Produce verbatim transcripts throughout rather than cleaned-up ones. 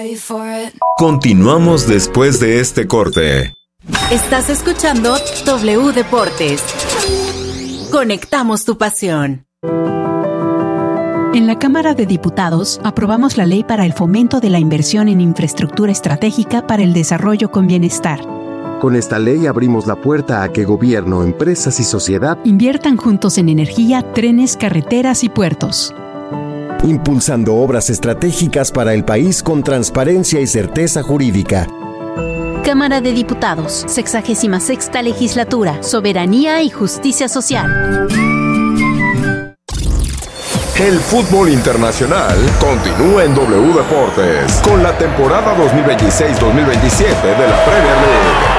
Continuamos después de este corte. Estás escuchando W Deportes. Conectamos tu pasión. En la Cámara de Diputados aprobamos la ley para el fomento de la inversión en infraestructura estratégica para el desarrollo con bienestar. Con esta ley abrimos la puerta a que gobierno, empresas y sociedad inviertan juntos en energía, trenes, carreteras y puertos. Impulsando obras estratégicas para el país con transparencia y certeza jurídica. Cámara de Diputados, sexagésima sexta legislatura, soberanía y justicia social. El fútbol internacional continúa en W Deportes con la temporada dos mil veintiséis dos mil veintisiete de la Premier League.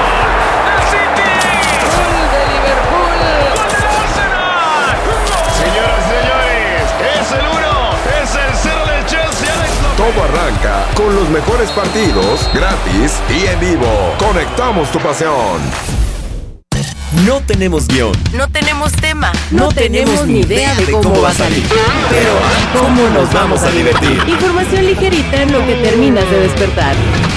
Todo arranca con los mejores partidos, gratis y en vivo. Conectamos tu pasión. No tenemos guión. No tenemos tema. No, no tenemos, tenemos ni idea de cómo, cómo va a salir. Pero ¿cómo nos vamos a divertir? Información ligerita en lo que terminas de despertar.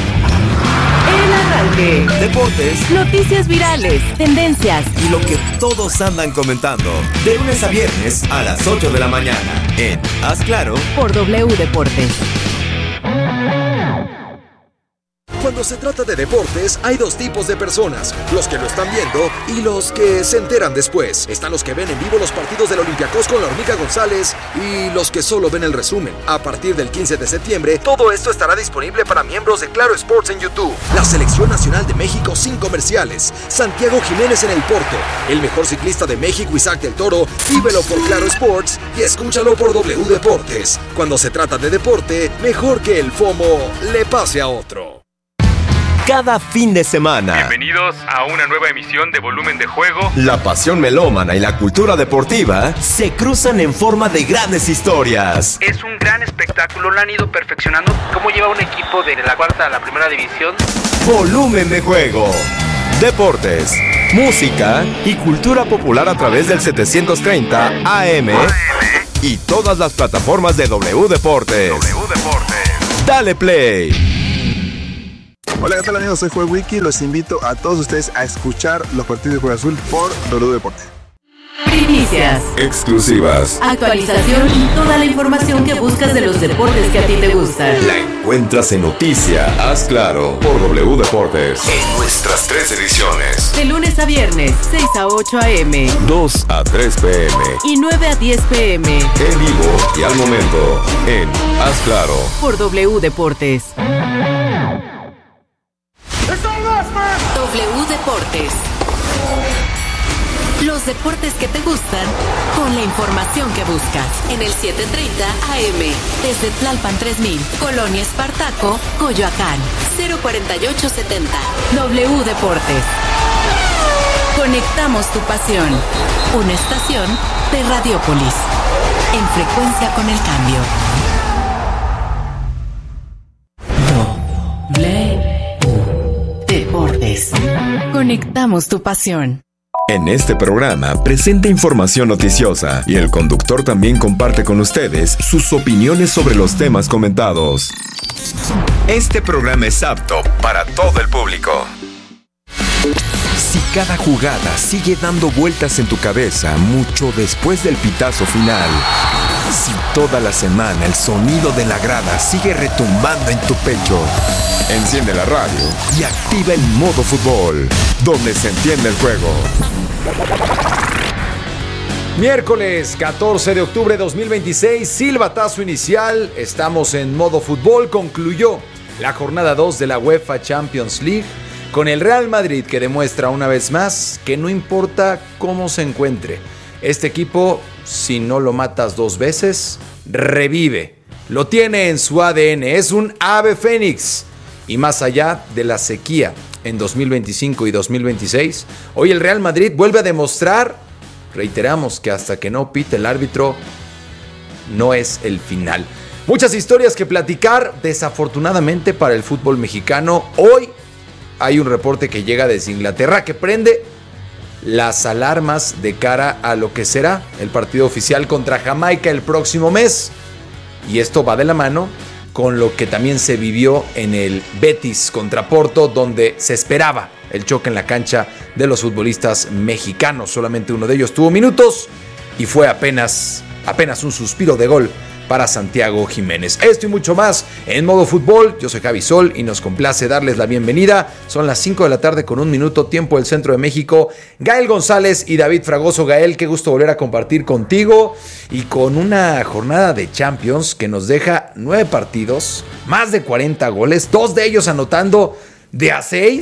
El arranque. Deportes. Noticias virales. Tendencias. Y lo que todos andan comentando. De lunes a viernes a las ocho de la mañana. En Haz Claro. Por W Deportes. Cuando se trata de deportes, hay dos tipos de personas, los que lo están viendo y los que se enteran después. Están los que ven en vivo los partidos del Olympiacos con la Hormiga González y los que solo ven el resumen. A partir del quince de septiembre, todo esto estará disponible para miembros de Claro Sports en YouTube. La Selección Nacional de México sin comerciales. Santiago Jiménez en el Porto. El mejor ciclista de México, Isaac del Toro. Vívelo por Claro Sports y escúchalo por W Deportes. Cuando se trata de deporte, mejor que el FOMO le pase a otro. Cada fin de semana. Bienvenidos a una nueva emisión de Volumen de Juego. La pasión melómana y la cultura deportiva se cruzan en forma de grandes historias. Es un gran espectáculo, lo han ido perfeccionando. ¿Cómo lleva un equipo de la cuarta a la primera división? Volumen de Juego. Deportes, música y cultura popular a través del setecientos treinta A M y todas las plataformas de W Deportes. W Deportes. Dale play. Hola, ¿qué tal amigos? Soy Joel Wiki. Los invito a todos ustedes a escuchar los partidos de Cruz Azul por W Deportes. Primicias. Exclusivas. Actualización y toda la información que buscas de los deportes que a ti te gustan. La encuentras en Noticia, Haz Claro, por W Deportes. En nuestras tres ediciones. De lunes a viernes, seis a ocho a eme. dos a tres pe eme. Y nueve a diez pe eme. En vivo y al momento, en Haz Claro. Por W Deportes. W Deportes. Los deportes que te gustan con la información que buscas. En el setecientos treinta A M. Desde Tlalpan tres mil. Colonia Espartaco, Coyoacán. cero cuarenta y ocho setenta. W Deportes. Conectamos tu pasión. Una estación de Radiópolis. En frecuencia con el cambio. W Deportes. Conectamos tu pasión. En este programa presenta información noticiosa y el conductor también comparte con ustedes sus opiniones sobre los temas comentados. Este programa es apto para todo el público. Si cada jugada sigue dando vueltas en tu cabeza mucho después del pitazo final, si toda la semana el sonido de la grada sigue retumbando en tu pecho, enciende la radio y activa el modo fútbol, donde se entiende el juego. Miércoles catorce de octubre de dos mil veintiséis, silbatazo inicial, estamos en modo fútbol, concluyó la jornada dos de la UEFA Champions League con el Real Madrid que demuestra una vez más que no importa cómo se encuentre, este equipo, si no lo matas dos veces, revive, lo tiene en su A D N, es un ave fénix y más allá de la sequía en dos mil veinticinco y dos mil veintiséis, hoy el Real Madrid vuelve a demostrar, reiteramos que hasta que no pite el árbitro, no es el final. Muchas historias que platicar, desafortunadamente para el fútbol mexicano. Hoy hay un reporte que llega desde Inglaterra que prende las alarmas de cara a lo que será el partido oficial contra Jamaica el próximo mes. Y esto va de la mano con lo que también se vivió en el Betis contra Porto, donde se esperaba el choque en la cancha de los futbolistas mexicanos. Solamente uno de ellos tuvo minutos y fue apenas, apenas un suspiro de gol para Santiago Jiménez. Esto y mucho más en Modo Fútbol. Yo soy Javi Sol y nos complace darles la bienvenida. Son las cinco de la tarde con un minuto, tiempo del centro de México. Gael González y David Fragoso. Gael, qué gusto volver a compartir contigo y con una jornada de Champions que nos deja nueve partidos, más de cuarenta goles, dos de ellos anotando de a seis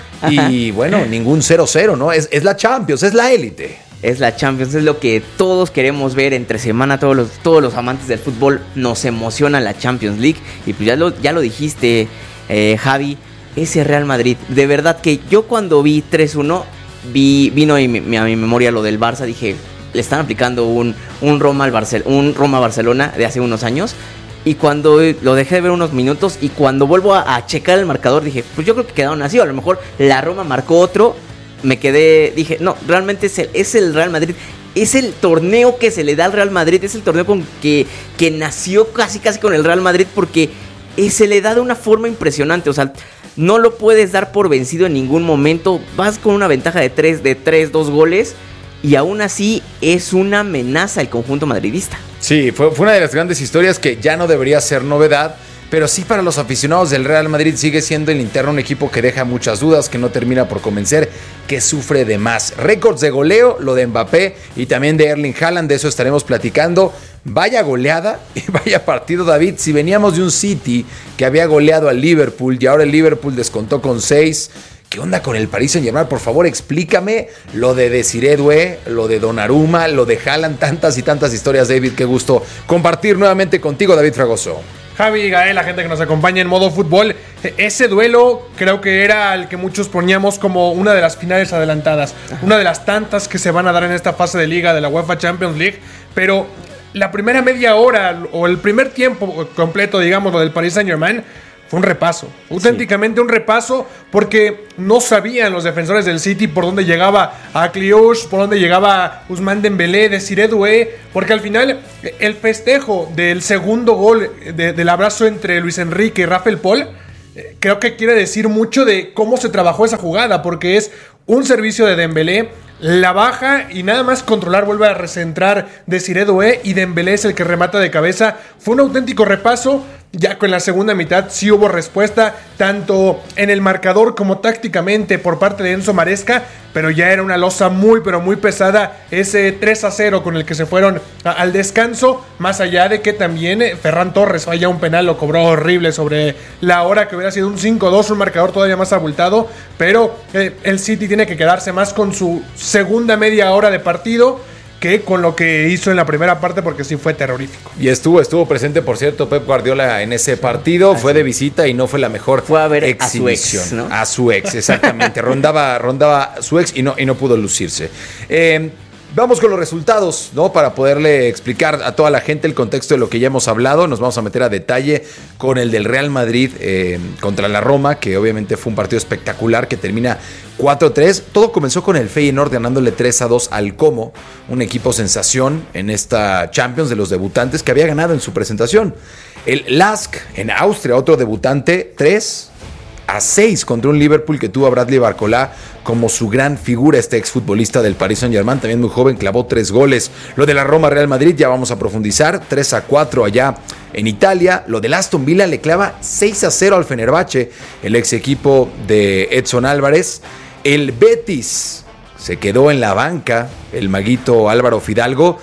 y bueno, ningún cero cero, ¿no? Es, es la Champions, es la élite. Es la Champions, es lo que todos queremos ver entre semana, todos los, todos los amantes del fútbol nos emociona la Champions League. Y pues ya lo, ya lo dijiste, eh, Javi, ese Real Madrid, de verdad que yo cuando vi tres uno, vi, vino a mi, a mi memoria lo del Barça, dije, le están aplicando un, un Roma al Barcel, un Roma-Barcelona de hace unos años. Y cuando lo dejé de ver unos minutos y cuando vuelvo a, a checar el marcador, dije, pues yo creo que quedaron así, o a lo mejor la Roma marcó otro. Me quedé, dije, no, realmente es el, es el Real Madrid, es el torneo que se le da al Real Madrid, es el torneo con que, que nació casi casi con el Real Madrid porque se le da de una forma impresionante, o sea, no lo puedes dar por vencido en ningún momento, vas con una ventaja de tres, de tres, dos goles y aún así es una amenaza el conjunto madridista. Sí, fue, fue una de las grandes historias que ya no debería ser novedad. Pero sí, para los aficionados del Real Madrid sigue siendo el interno un equipo que deja muchas dudas, que no termina por convencer, que sufre de más. Récords de goleo, lo de Mbappé y también de Erling Haaland, de eso estaremos platicando. Vaya goleada y vaya partido, David. Si veníamos de un City que había goleado al Liverpool y ahora el Liverpool descontó con seis, ¿qué onda con el Paris Saint-Germain? Por favor, explícame lo de Desiré Doué, lo de Donnarumma, lo de Haaland, tantas y tantas historias, David. Qué gusto compartir nuevamente contigo, David Fragoso. Javi, Gael, la gente que nos acompaña en Modo Fútbol, ese duelo creo que era el que muchos poníamos como una de las finales adelantadas, una de las tantas que se van a dar en esta fase de liga de la UEFA Champions League, pero la primera media hora o el primer tiempo completo, digamos, lo del Paris Saint-Germain, fue un repaso, auténticamente sí. un repaso, porque no sabían los defensores del City por dónde llegaba a Kliush, por dónde llegaba Ousmane Dembélé, Desiré Doué, porque al final el festejo del segundo gol, de, del abrazo entre Luis Enrique y Rafael Paul, creo que quiere decir mucho de cómo se trabajó esa jugada, porque es un servicio de Dembélé, la baja y nada más controlar, vuelve a recentrar Desiré Doué y Dembélé es el que remata de cabeza. Fue un auténtico repaso. Ya con la segunda mitad sí hubo respuesta, tanto en el marcador como tácticamente por parte de Enzo Maresca, pero ya era una losa muy pero muy pesada ese tres a cero con el que se fueron a, al descanso, más allá de que también eh, Ferran Torres falla un penal, lo cobró horrible sobre la hora, que hubiera sido un cinco dos, un marcador todavía más abultado, pero eh, el City tiene que quedarse más con su segunda media hora de partido que con lo que hizo en la primera parte, porque sí fue terrorífico. Y estuvo, estuvo presente, por cierto, Pep Guardiola en ese partido, Así. fue de visita y no fue la mejor fue a ver exhibición. A su ex, ¿no? A su ex, exactamente. rondaba, rondaba su ex y no, y no pudo lucirse. Eh, Vamos con los resultados, ¿no? Para poderle explicar a toda la gente el contexto de lo que ya hemos hablado. Nos vamos a meter a detalle con el del Real Madrid eh, contra la Roma, que obviamente fue un partido espectacular que termina cuatro tres. Todo comenzó con el Feyenoord ganándole tres a dos al Como, un equipo sensación en esta Champions de los debutantes que había ganado en su presentación. El Lask en Austria, otro debutante, tres a seis contra un Liverpool que tuvo a Bradley Barcola como su gran figura, este exfutbolista del Paris Saint-Germain, también muy joven, clavó tres goles. Lo de la Roma Real Madrid ya vamos a profundizar, tres a cuatro allá en Italia. Lo del Aston Villa le clava seis a cero al Fenerbahce, el ex equipo de Edson Álvarez. El Betis se quedó en la banca, el maguito Álvaro Fidalgo,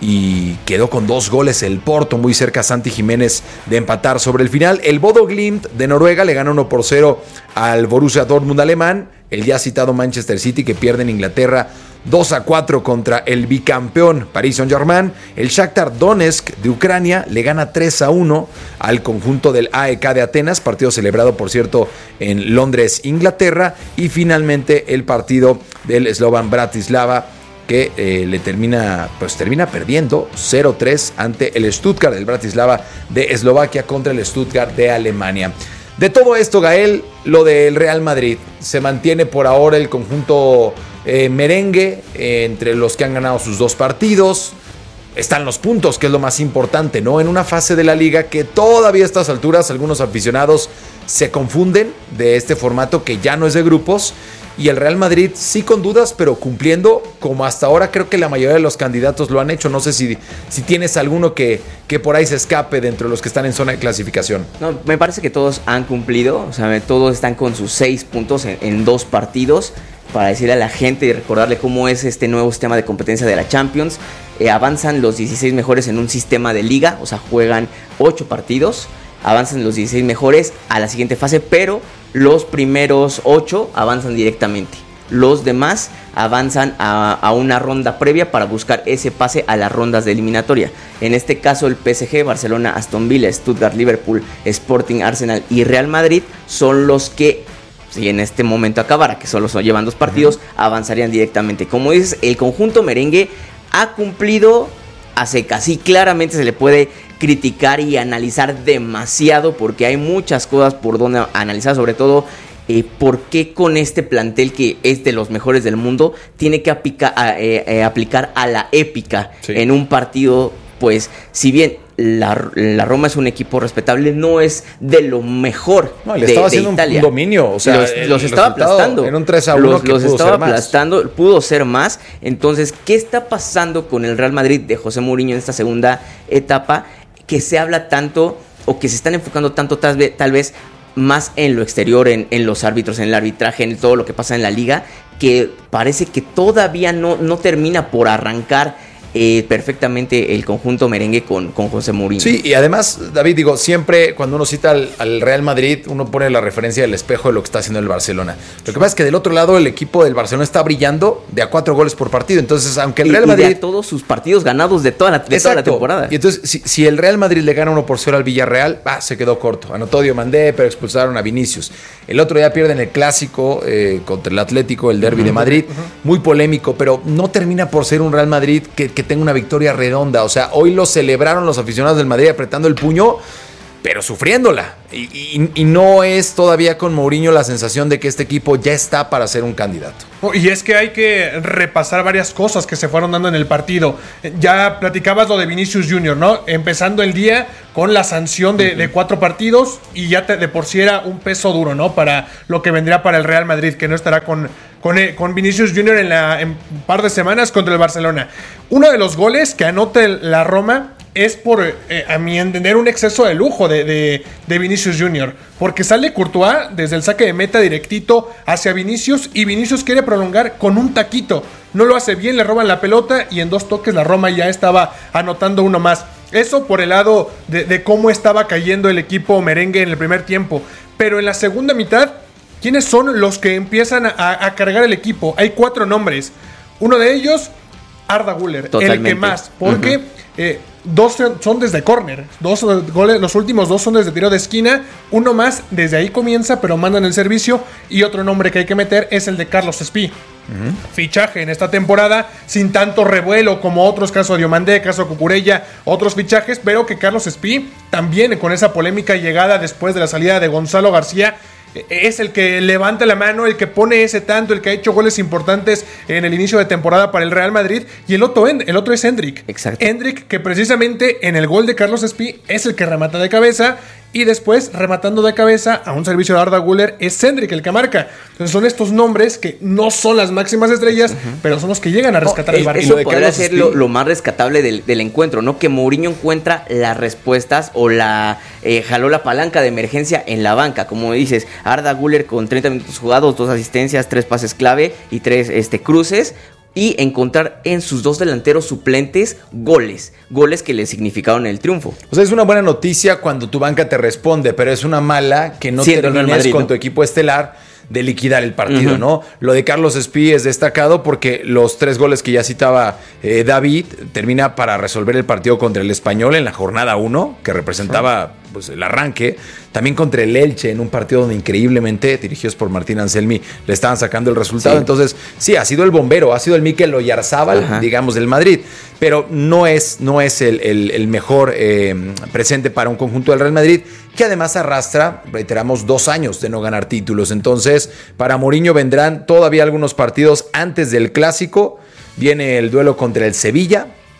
y quedó con dos goles el Porto, muy cerca a Santi Jiménez de empatar sobre el final. El Bodo Glimt de Noruega le gana uno por cero al Borussia Dortmund alemán. El ya citado Manchester City, que pierde en Inglaterra dos a cuatro contra el bicampeón Paris Saint-Germain. El Shakhtar Donetsk de Ucrania le gana tres a uno al conjunto del A E K de Atenas, partido celebrado por cierto en Londres, Inglaterra. Y finalmente el partido del Slovan Bratislava, que eh, le termina, pues termina perdiendo cero tres ante el Stuttgart del Bratislava de Eslovaquia contra el Stuttgart de Alemania. De todo esto, Gael, lo del Real Madrid, se mantiene por ahora el conjunto eh, merengue eh, entre los que han ganado sus dos partidos. están los puntos, que es lo más importante, ¿no? En una fase de la liga que todavía a estas alturas algunos aficionados se confunden de este formato que ya no es de grupos, y el Real Madrid sí con dudas, pero cumpliendo como hasta ahora creo que la mayoría de los candidatos lo han hecho. No sé si, si tienes alguno que, que por ahí se escape dentro de los que están en zona de clasificación. No, me parece que todos han cumplido, o sea, todos están con sus seis puntos en, en dos partidos, para decirle a la gente y recordarle cómo es este nuevo sistema de competencia de la Champions. Eh, avanzan los dieciséis mejores en un sistema de liga, o sea, juegan ocho partidos, avanzan los dieciséis mejores a la siguiente fase, pero los primeros ocho avanzan directamente. Los demás avanzan a, a una ronda previa para buscar ese pase a las rondas de eliminatoria. En este caso el P S G, Barcelona, Aston Villa, Stuttgart, Liverpool, Sporting, Arsenal y Real Madrid son los que, si en este momento acabara, que solo llevan dos partidos, uh-huh, avanzarían directamente. Como dices, el conjunto merengue ha cumplido a secas. Sí, claramente se le puede criticar y analizar demasiado porque hay muchas cosas por donde analizar, sobre todo eh, por qué con este plantel que es de los mejores del mundo tiene que aplica, eh, eh, aplicar a la épica, sí, en un partido. Pues si bien la, la Roma es un equipo respetable, no es de lo mejor no, le de, estaba de haciendo Italia. Un dominio, o sea, los, los estaba aplastando. En un tres a uno los, que los pudo estaba ser más. aplastando, pudo ser más. Entonces, ¿qué está pasando con el Real Madrid de José Mourinho en esta segunda etapa? Que se habla tanto o que se están enfocando tanto tal vez, tal vez más en lo exterior, en, en los árbitros, en el arbitraje, en todo lo que pasa en la liga, que parece que todavía no, no termina por arrancar Eh, perfectamente el conjunto merengue con, con José Mourinho. Sí, y además, David, digo, siempre cuando uno cita al, al Real Madrid, uno pone la referencia del espejo de lo que está haciendo el Barcelona. Lo que pasa es que del otro lado el equipo del Barcelona está brillando de a cuatro goles por partido. Entonces, aunque el Real y, Madrid... y de todos sus partidos ganados de toda la, de toda la temporada. Y entonces, si, si el Real Madrid le gana uno por cero al Villarreal, ah, se quedó corto. Anotó Diomandé, pero expulsaron a Vinicius. El otro día pierden el clásico eh, contra el Atlético, el derbi uh-huh, de Madrid. Uh-huh. Muy polémico, pero no termina por ser un Real Madrid que, que tenga una victoria redonda. O sea, hoy lo celebraron los aficionados del Madrid apretando el puño, pero sufriéndola. Y, y, y no es todavía con Mourinho la sensación de que este equipo ya está para ser un candidato. Y es que hay que repasar varias cosas que se fueron dando en el partido. Ya platicabas lo de Vinicius Junior, ¿no? Empezando el día con la sanción de, de cuatro partidos y ya te, de por sí era un peso duro, ¿no? Para lo que vendría para el Real Madrid, que no estará con, con, con Vinicius Junior en, la, en un par de semanas contra el Barcelona. Uno de los goles que anota la Roma es por, eh, a mi entender, un exceso de lujo de, de, de Vinicius Junior, porque sale Courtois desde el saque de meta directito hacia Vinicius y Vinicius quiere prolongar con un taquito. No lo hace bien, le roban la pelota y en dos toques la Roma ya estaba anotando uno más. Eso por el lado de, de cómo estaba cayendo el equipo merengue en el primer tiempo. Pero en la segunda mitad, ¿quiénes son los que empiezan a, a cargar el equipo? Hay cuatro nombres. Uno de ellos, Arda Güler, el que más, porque... Uh-huh. eh, Dos son desde córner, dos goles, los últimos dos son desde tiro de esquina, uno más desde ahí comienza, pero mandan el servicio, y otro nombre que hay que meter es el de Carlos Espí. Uh-huh. Fichaje en esta temporada sin tanto revuelo como otros, caso Diomandé, caso Cucurella, otros fichajes, pero que Carlos Espí también con esa polémica llegada después de la salida de Gonzalo García es el que levanta la mano, el que pone ese tanto, el que ha hecho goles importantes en el inicio de temporada para el Real Madrid. Y el otro, el otro es Endrick. Exacto. Endrick, que precisamente en el gol de Carlos Espí es el que remata de cabeza. Y después, rematando de cabeza a un servicio de Arda Güler, es Endrick el que marca. Entonces son estos nombres que no son las máximas estrellas, uh-huh, pero son los que llegan a rescatar no, el barco. Eso podría ser lo, lo más rescatable del, del encuentro, ¿no? Que Mourinho encuentra las respuestas o la eh, jaló la palanca de emergencia en la banca. Como dices, Arda Güler con treinta minutos jugados, dos asistencias, tres pases clave y tres este, cruces. Y encontrar en sus dos delanteros suplentes goles, goles que le significaron el triunfo. O sea, es una buena noticia cuando tu banca te responde, pero es una mala que no Siendo termines Madrid, con ¿no? tu equipo estelar de liquidar el partido, uh-huh, ¿no? Lo de Carlos Espí es destacado porque los tres goles que ya citaba eh, David termina para resolver el partido contra el Español en la jornada uno, que representaba uh-huh, pues, el arranque. También contra el Elche en un partido donde increíblemente, dirigidos por Martín Anselmi, le estaban sacando el resultado. Sí. Entonces, sí, ha sido el bombero, ha sido el Mikel Oyarzábal, uh-huh, digamos, del Madrid. Pero no es, no es el, el, el mejor eh, presente para un conjunto del Real Madrid, que además arrastra, reiteramos, dos años de no ganar títulos. Entonces, para Mourinho vendrán todavía algunos partidos antes del Clásico. Viene el duelo contra el Sevilla,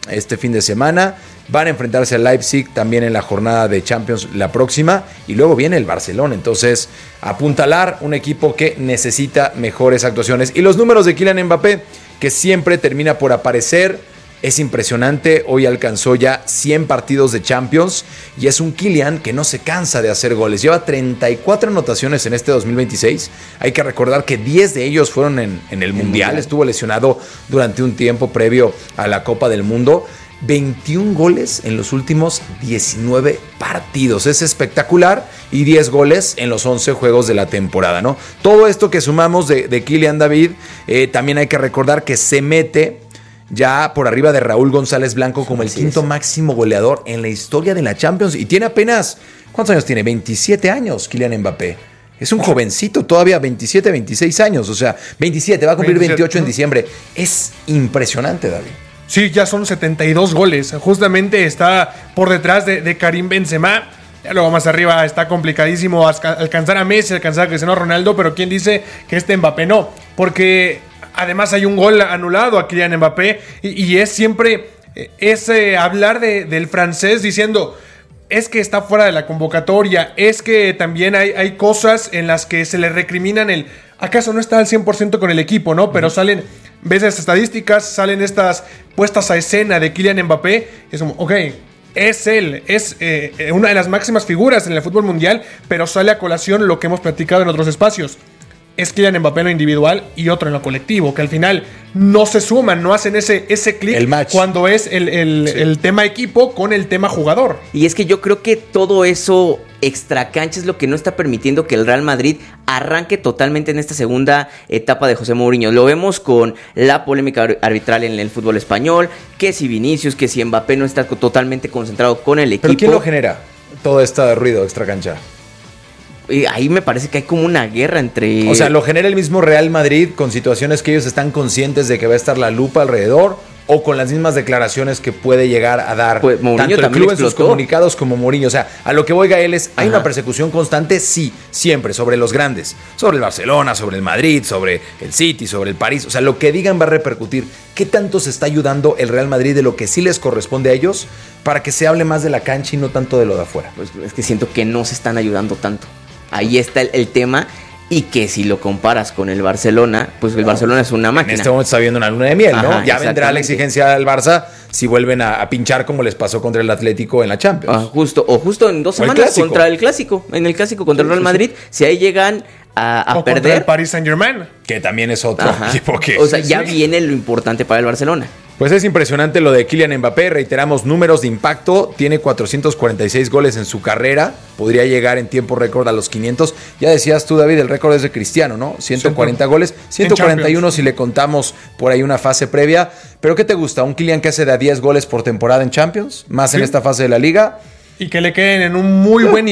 este fin de semana. Van a enfrentarse al Leipzig también en la jornada de Champions la próxima. Y luego viene el Barcelona. Entonces, apuntalar un equipo que necesita mejores actuaciones. Y los números de Kylian Mbappé, que siempre termina por aparecer. Es impresionante, hoy alcanzó ya cien partidos de Champions y es un Kylian que no se cansa de hacer goles. Lleva treinta y cuatro anotaciones en este dos mil veintiséis. Hay que recordar que diez de ellos fueron en, en el Mundial. Mundial. Estuvo lesionado durante un tiempo previo a la Copa del Mundo. veintiún goles en los últimos diecinueve partidos. Es espectacular y diez goles en los once juegos de la temporada, ¿no? Todo esto que sumamos de, de Kylian David, eh, también hay que recordar que se mete ya por arriba de Raúl González Blanco como el quinto máximo goleador en la historia de la Champions. Y tiene apenas, ¿cuántos años tiene? veintisiete años Kylian Mbappé. Es un jovencito todavía, veintisiete, veintiséis años. O sea, veintisiete, va a cumplir veintisiete. veintiocho en diciembre. Es impresionante, David. Sí, ya son setenta y dos goles. Justamente está por detrás de, de Karim Benzema. Ya luego más arriba está complicadísimo alcanzar a Messi, alcanzar a Cristiano Ronaldo. Pero ¿quién dice que este Mbappé no? Porque además hay un gol anulado a Kylian Mbappé y, y es siempre es eh, hablar de, del francés diciendo es que está fuera de la convocatoria, es que también hay, hay cosas en las que se le recriminan el acaso no está al cien por ciento con el equipo, ¿no? Pero salen, ves las estadísticas, salen estas puestas a escena de Kylian Mbappé, es como, ok, es él, es eh, una de las máximas figuras en el fútbol mundial, pero sale a colación lo que hemos platicado en otros espacios. Es Kylian Mbappé en lo individual y otro en lo colectivo, que al final no se suman, no hacen ese, ese clic cuando es el, el, sí. el tema equipo con el tema jugador. Y es que yo creo que todo eso extracancha es lo que no está permitiendo que el Real Madrid arranque totalmente en esta segunda etapa de José Mourinho. Lo vemos con la polémica arbitral en el fútbol español, que si Vinicius, que si Mbappé no está totalmente concentrado con el equipo. ¿Pero quién lo genera? Todo este ruido extracancha. Ahí me parece que hay como una guerra entre... O sea, lo genera el mismo Real Madrid con situaciones que ellos están conscientes de que va a estar la lupa alrededor o con las mismas declaraciones que puede llegar a dar pues, tanto el club en sus comunicados como Mourinho. O sea, a lo que voy, Gael, es, ¿hay Ajá. una persecución constante? Sí, siempre, sobre los grandes. Sobre el Barcelona, sobre el Madrid, sobre el City, sobre el París. O sea, lo que digan va a repercutir. ¿Qué tanto se está ayudando el Real Madrid de lo que sí les corresponde a ellos para que se hable más de la cancha y no tanto de lo de afuera? Pues es que siento que no se están ayudando tanto. Ahí está el, el tema y que si lo comparas con el Barcelona, pues el Barcelona es una máquina. En este momento está viendo una luna de miel, ¿no? Ajá, ya vendrá la exigencia del Barça si vuelven a, a pinchar como les pasó contra el Atlético en la Champions. Ah, justo, o justo en dos semanas contra el Clásico, en el Clásico contra sí, el Real Madrid, sí, sí. si ahí llegan a, a o perder. Contra el Paris Saint-Germain. Que también es otro Ajá. equipo que... O sea, sí, ya sí. viene lo importante para el Barcelona. Pues es impresionante lo de Kylian Mbappé, reiteramos números de impacto, tiene cuatrocientos cuarenta y seis goles en su carrera, podría llegar en tiempo récord a los quinientos, ya decías tú, David, el récord es de Cristiano, ¿no? ciento cuarenta goles, ciento cuarenta y uno si le contamos por ahí una fase previa, pero ¿qué te gusta? ¿Un Kylian que hace de a diez goles por temporada en Champions? ¿Más sí. en esta fase de la Liga? Y que le queden en un muy buen nivel.